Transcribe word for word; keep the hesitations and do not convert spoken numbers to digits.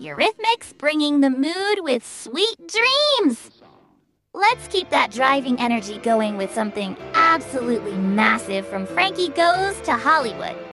Eurythmics bringing the mood with sweet dreams. Let's keep that driving energy going with something absolutely massive from Frankie Goes to Hollywood.